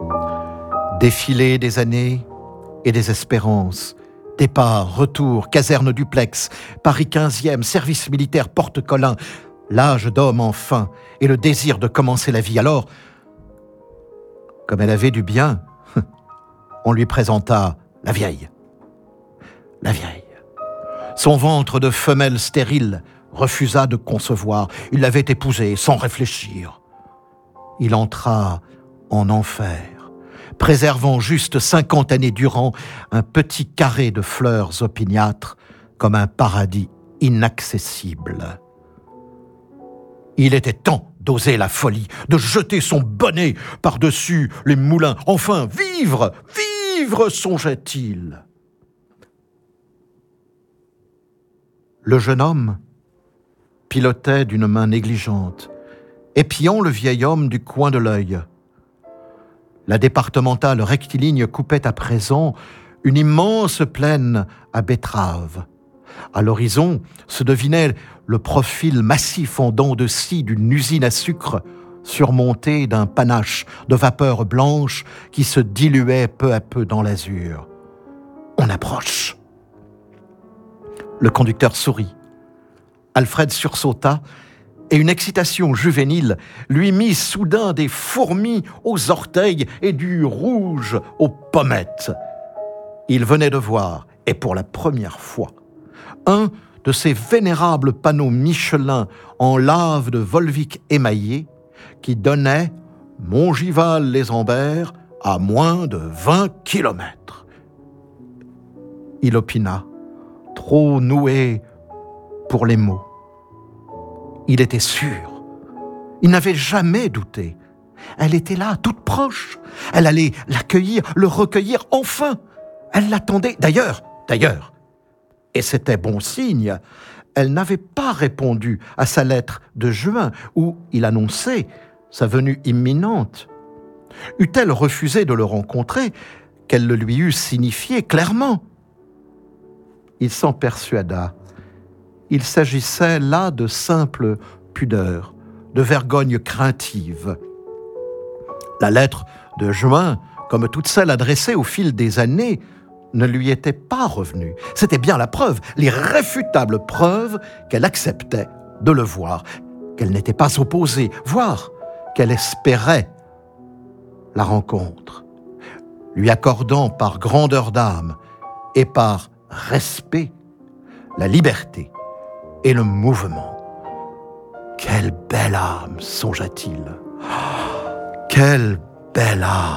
Défilé des années et des espérances, départ, retour, caserne duplex, Paris 15e, service militaire Porte-Colin, l'âge d'homme enfin, et le désir de commencer la vie. Alors, comme elle avait du bien, on lui présenta la vieille. La vieille. Son ventre de femelle stérile refusa de concevoir. Il l'avait épousée sans réfléchir. Il entra en enfer, préservant juste 50 années durant un petit carré de fleurs opiniâtres comme un paradis inaccessible. Il était temps d'oser la folie, de jeter son bonnet par-dessus les moulins. Enfin, vivre, vivre, songeait-il. Le jeune homme pilotait d'une main négligente, épiant le vieil homme du coin de l'œil. La départementale rectiligne coupait à présent une immense plaine à betteraves. À l'horizon se devinait le profil massif en dents de scie d'une usine à sucre, surmonté d'un panache de vapeur blanche qui se diluait peu à peu dans l'azur. On approche. Le conducteur sourit. Alfred sursauta et une excitation juvénile lui mit soudain des fourmis aux orteils et du rouge aux pommettes. Il venait de voir, et pour la première fois, un de ces vénérables panneaux Michelin en lave de Volvic émaillé qui donnait Montgival-les-Ambert à moins de 20 kilomètres. Il opina, trop noué pour les mots. Il était sûr. Il n'avait jamais douté. Elle était là, toute proche. Elle allait l'accueillir, le recueillir, enfin. Elle l'attendait. D'ailleurs, et c'était bon signe, elle n'avait pas répondu à sa lettre de juin où il annonçait sa venue imminente. Eût-elle refusé de le rencontrer, qu'elle le lui eût signifié clairement. Il s'en persuada. Il s'agissait là de simple pudeur, de vergogne craintive. La lettre de juin, comme toutes celles adressées au fil des années, ne lui était pas revenue. C'était bien la preuve, l'irréfutable preuve qu'elle acceptait de le voir, qu'elle n'était pas opposée, voire qu'elle espérait la rencontre, lui accordant par grandeur d'âme et par respect la liberté et le mouvement. Quelle belle âme, songea-t-il. Quelle belle âme.